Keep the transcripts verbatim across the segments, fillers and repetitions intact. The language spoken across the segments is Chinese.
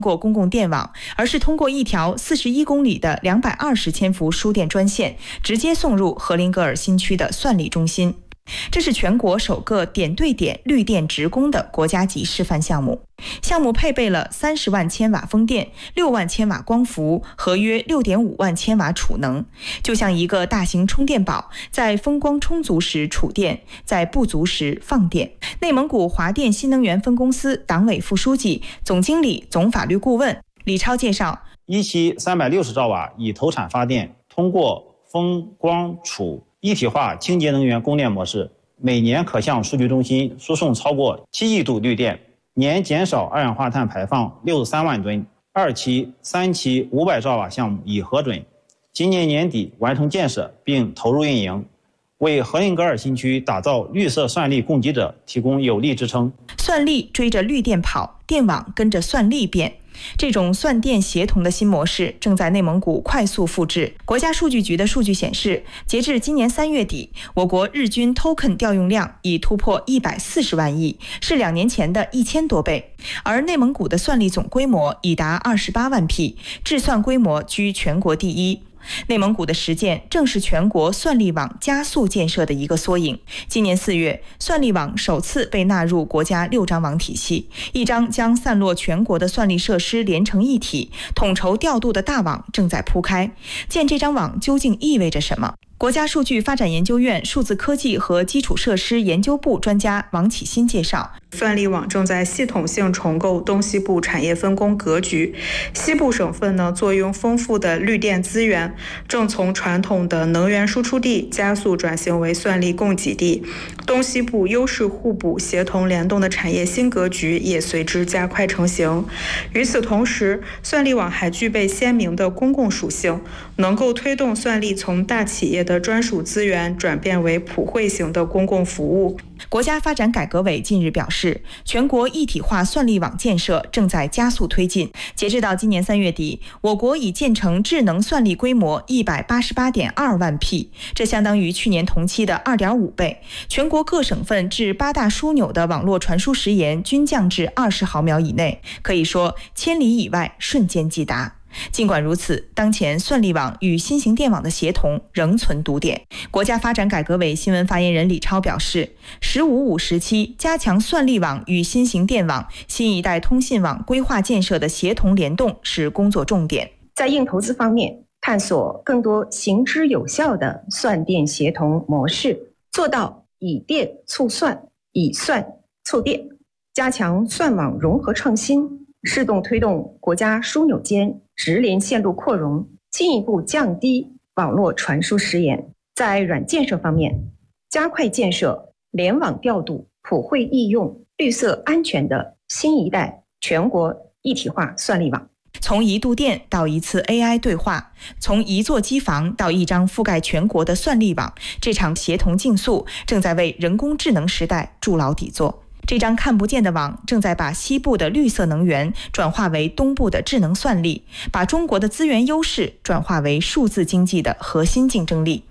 过公共电网，而是通过一条四十一公里的两百二十千伏输电专线，直接送入荷林格尔新区的算力中心。这是全国首个点对点绿电直供的国家级示范项目。项目配备了三十万千瓦风电、六万千瓦光伏和约六点五万千瓦储能，就像一个大型充电宝，在风光充足时储电，在不足时放电。内蒙古华电新能源分公司党委副书记、总经理、总法律顾问李超介绍， 一期三百六十兆瓦已投产发电，通过风光储一体化清洁能源供电模式，每年可向数据中心输送超过七亿度绿电，年减少二氧化碳排放六十三万吨。二期、三期五百兆瓦项目已核准，今年年底完成建设并投入运营，为荷林格尔新区打造绿色算力供给者提供有力支撑。 算力追着绿电跑，电网跟着算力变。这种算电协同的新模式正在内蒙古快速复制。国家数据局的数据显示，截至今年三月底，我国日均 token 调用量已突破一百四十万亿，是两年前的一千多倍。而内蒙古的算力总规模已达二十八万匹，制算规模居全国第一。内蒙古的实践正是全国算力网加速建设的一个缩影。今年四月，算力网首次被纳入国家六张网体系，一张将散落全国的算力设施连成一体、统筹调度的大网正在铺开。建这张网究竟意味着什么？国家数据发展研究院数字科技和基础设施研究部专家王启新介绍， 算力网正在系统性重构东西部产业分工格局。西部省份呢，坐拥丰富的绿电资源，正从传统的能源输出地加速转型为算力供给地。东西部优势互补、协同联动的产业新格局也随之加快成型。与此同时，算力网还具备鲜明的公共属性，能够推动算力从大企业的专属资源转变为普惠型的公共服务。 国家发展改革委近日表示，全国一体化算力网建设正在加速推进。截至到今年三月底，我国已建成智能算力规模一百八十八点二万匹，这相当于去年同期的二点五倍。全国各省份至八大枢纽的网络传输时延均降至二十毫秒以内，可以说千里以外瞬间即达。尽管如此，当前算力网与新型电网的协同仍存堵点。国家发展改革委新闻发言人李超表示，十五五时期加强算力网与新型电网、新一代通信网规划建设的协同联动是工作重点。 在硬投资方面，探索更多行之有效的算电协同模式，做到以电促算、以算促电，加强算网融合创新，适动推动国家枢纽间直连线路扩容，进一步降低网络传输时延。在软建设方面，加快建设联网调度、普惠易用、绿色安全的新一代全国一体化算力网。 从一度电到一次 A I 对话，从一座机房到一张覆盖全国的算力网，这场协同竞速正在为人工智能时代筑牢底座。这张看不见的网正在把西部的绿色能源转化为东部的智能算力，把中国的资源优势转化为数字经济的核心竞争力。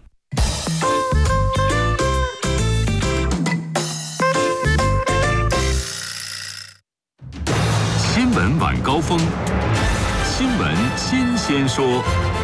新闻晚高峰，新闻新鲜说。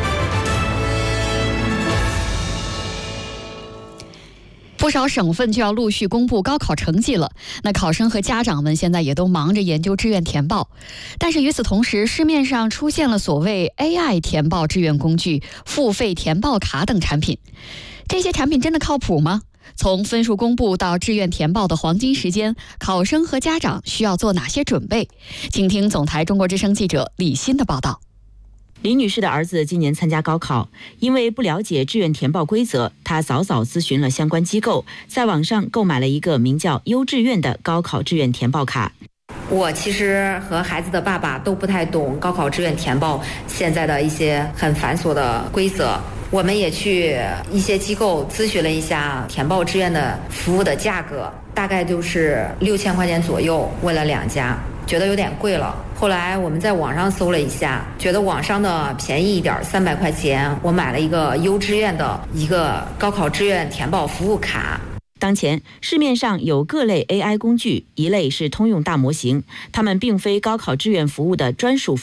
不少省份就要陆续公布高考成绩了，那考生和家长们现在也都忙着研究志愿填报。但是与此同时，市面上出现了所谓 A I 填报志愿工具、付费填报卡等产品。这些产品真的靠谱吗？从分数公布到志愿填报的黄金时间，考生和家长需要做哪些准备？请听总台中国之声记者李欣的报道。 李女士的儿子今年参加高考，因为不了解志愿填报规则，她早早咨询了相关机构，在网上购买了一个名叫优志愿的高考志愿填报卡。 我其实和孩子的爸爸都不太懂高考志愿填报现在的一些很繁琐的规则，我们也去一些机构咨询了一下填报志愿的服务的价格，大概就是六千块钱左右，问了两家，觉得有点贵了。后来我们在网上搜了一下，觉得网上的便宜一点，三百块钱，我买了一个优志愿的一个高考志愿填报服务卡。 当前市面上有各类 A I 工具，一类是通用大模型，它们并非高考志愿服务的专属服务